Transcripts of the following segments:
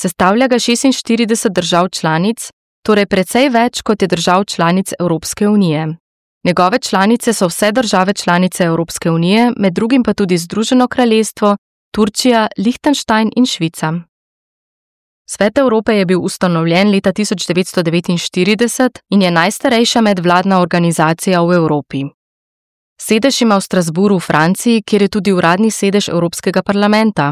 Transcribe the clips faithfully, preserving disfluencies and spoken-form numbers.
Sestavlja ga šestinštirideset držav članic, torej precej več kot je držav članic Evropske unije. Njegove članice so vse države članice Evropske unije, med drugim pa tudi Združeno kraljestvo, Turčija, Lihtenštajn in Švica. Svet Evrope je bil ustanovljen leta tisoč devetsto devetinštirideset in je najstarejša medvladna organizacija v Evropi. Sedež ima v Strasbourgu v Franciji, kjer je tudi uradni sedež Evropskega parlamenta.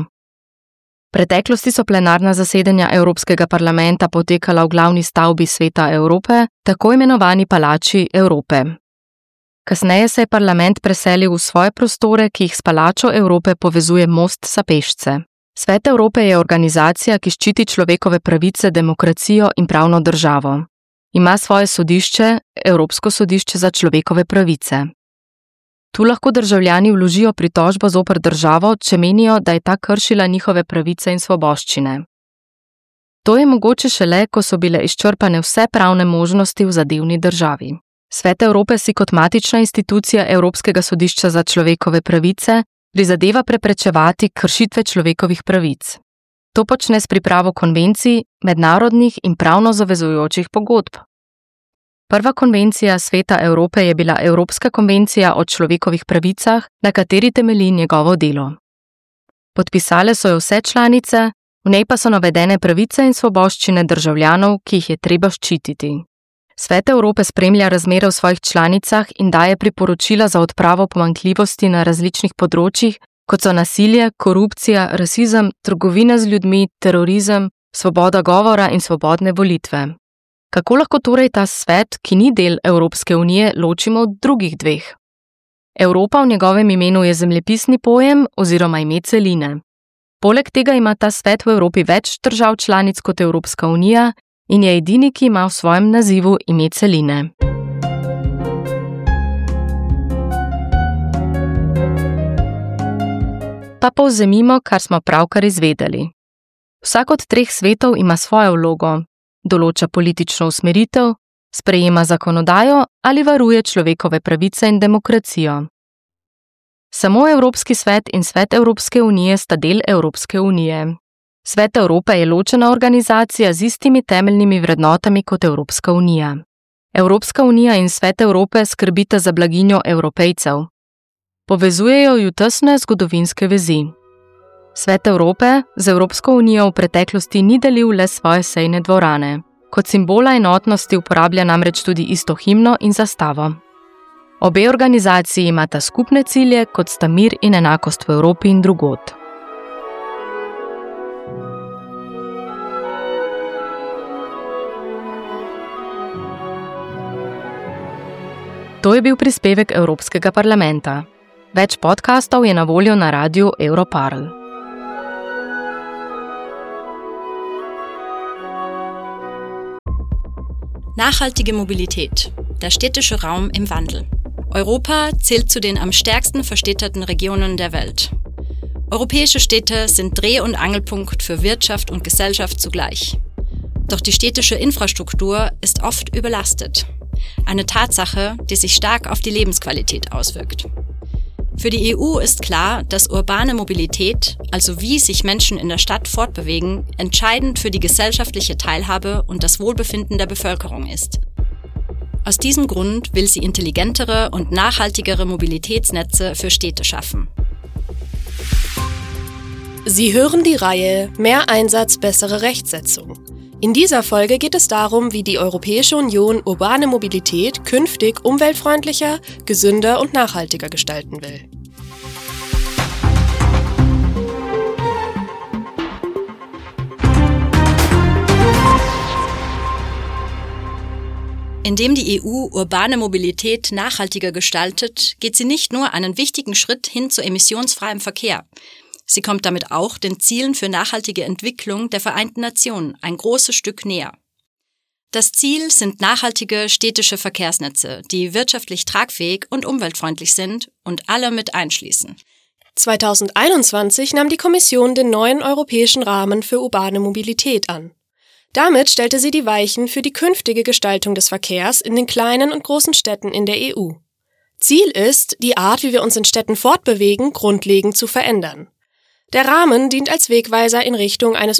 V preteklosti so plenarna zasedanja Evropskega parlamenta potekala v glavni stavbi Sveta Evrope, tako imenovani Palači Evrope. Kasneje se je parlament preselil v svoje prostore, ki jih s Palačo Evrope povezuje most za pešce. Svet Evrope je organizacija, ki ščiti človekove pravice, demokracijo in pravno državo. Ima svoje sodišče, Evropsko sodišče za človekove pravice. Tu lahko državljani vložijo pritožbo zoper državo, če menijo, da je ta kršila njihove pravice in svoboščine. To je mogoče šele, ko so bile izčrpane vse pravne možnosti v zadevni državi. Svet Evrope si kot matična institucija Evropskega sodišča za človekove pravice prizadeva preprečevati kršitve človekovih pravic. To počne s pripravo konvencij, mednarodnih in pravno zavezujočih pogodb. Prva konvencija Sveta Evrope je bila Evropska konvencija o človekovih pravicah, na kateri temelji njegovo delo. Podpisale so jo vse članice, v njej pa so navedene pravice in svoboščine državljanov, ki jih je treba ščititi. Svet Evrope spremlja razmere v svojih članicah in daje priporočila za odpravo pomanjkljivosti na različnih področjih, kot so nasilje, korupcija, rasizem, trgovina z ljudmi, terorizem, svoboda govora in svobodne volitve. Kako lahko torej ta svet, ki ni del Evropske unije, ločimo od drugih dveh? Evropa v njegovem imenu je zemljepisni pojem oziroma ime celine. Poleg tega ima ta svet v Evropi več držav članic kot Evropska unija in je edini, ki ima v svojem nazivu ime celine. Pa povzemimo, kar smo pravkar izvedeli. Vsak od treh svetov ima svojo vlogo, določa politično usmeritev, sprejema zakonodajo ali varuje človekove pravice in demokracijo. Samo Evropski svet in Svet Evropske unije sta del Evropske unije. Svet Evrope je ločena organizacija z istimi temeljnimi vrednotami kot Evropska unija. Evropska unija in Svet Evrope skrbita za blaginjo Evropejcev. Povezujejo ju tesne zgodovinske vezi. Svet Evrope z Evropsko unijo v preteklosti ni delil le svoje sejne dvorane. Kot simbola enotnosti uporablja namreč tudi isto himno in zastavo. Obe organizaciji imata skupne cilje, kot sta mir in enakost v Evropi in drugod. To je bil prispevek Evropskega parlamenta. Več podkastov je na voljo na radiu Europarl. Nachhaltige Mobilität, der städtische Raum im Wandel. Europa zählt zu den am stärksten verstädterten Regionen der Welt. Europäische Städte sind Dreh- und Angelpunkt für Wirtschaft und Gesellschaft zugleich. Doch die städtische Infrastruktur ist oft überlastet. Eine Tatsache, die sich stark auf die Lebensqualität auswirkt. Für die E U ist klar, dass urbane Mobilität, also wie sich Menschen in der Stadt fortbewegen, entscheidend für die gesellschaftliche Teilhabe und das Wohlbefinden der Bevölkerung ist. Aus diesem Grund will sie intelligentere und nachhaltigere Mobilitätsnetze für Städte schaffen. Sie hören die Reihe Mehr Einsatz, bessere Rechtsetzung. In dieser Folge geht es darum, wie die Europäische Union urbane Mobilität künftig umweltfreundlicher, gesünder und nachhaltiger gestalten will. Indem die E U urbane Mobilität nachhaltiger gestaltet, geht sie nicht nur einen wichtigen Schritt hin zu emissionsfreiem Verkehr. Sie kommt damit auch den Zielen für nachhaltige Entwicklung der Vereinten Nationen ein großes Stück näher. Das Ziel sind nachhaltige städtische Verkehrsnetze, die wirtschaftlich tragfähig und umweltfreundlich sind und alle mit einschließen. zweitausendeinundzwanzig nahm die Kommission den neuen europäischen Rahmen für urbane Mobilität an. Damit stellte sie die Weichen für die künftige Gestaltung des Verkehrs in den kleinen und großen Städten in der E U. Ziel ist, die Art, wie wir uns in Städten fortbewegen, grundlegend zu verändern. Der Rahmen dient als Wegweiser in Richtung eines